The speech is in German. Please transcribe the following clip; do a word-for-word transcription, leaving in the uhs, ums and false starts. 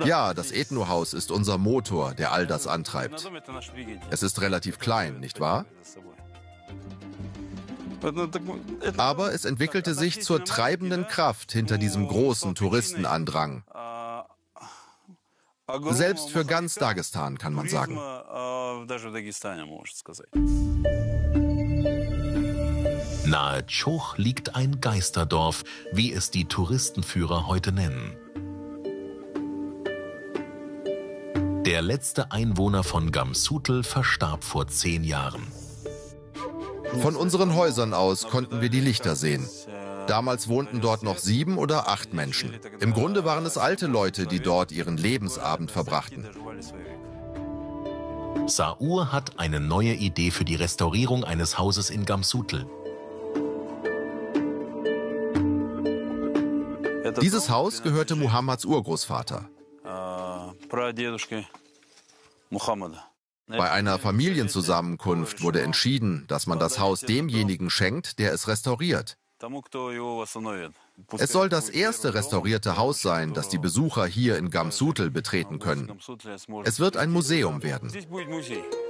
Ja, das Ethno-Haus ist unser Motor, der all das antreibt. Es ist relativ klein, nicht wahr? Aber es entwickelte sich zur treibenden Kraft hinter diesem großen Touristenandrang. Selbst für ganz Dagestan, kann man sagen. Nahe Chuch liegt ein Geisterdorf, wie es die Touristenführer heute nennen. Der letzte Einwohner von Gamsutl verstarb vor zehn Jahren. Von unseren Häusern aus konnten wir die Lichter sehen. Damals wohnten dort noch sieben oder acht Menschen. Im Grunde waren es alte Leute, die dort ihren Lebensabend verbrachten. Saur hat eine neue Idee für die Restaurierung eines Hauses in Gamsutl. Dieses Haus gehörte Muhammads Urgroßvater. Bei einer Familienzusammenkunft wurde entschieden, dass man das Haus demjenigen schenkt, der es restauriert. Es soll das erste restaurierte Haus sein, das die Besucher hier in Gamsutl betreten können. Es wird ein Museum werden.